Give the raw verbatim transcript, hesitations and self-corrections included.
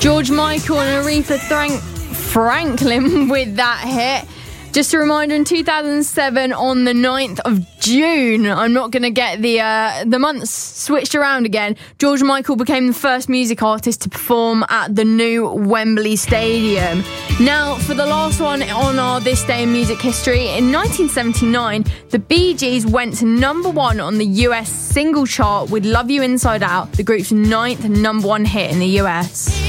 George Michael and Aretha Frank- Franklin with that hit. Just a reminder, in two thousand seven, on the ninth of June, I'm not going to get the uh, the months switched around again, George Michael became the first music artist to perform at the new Wembley Stadium. Now, for the last one on our This Day in Music History, in nineteen seventy-nine, the Bee Gees went to number one on the U S single chart with Love You Inside Out, the group's ninth number one hit in the U S.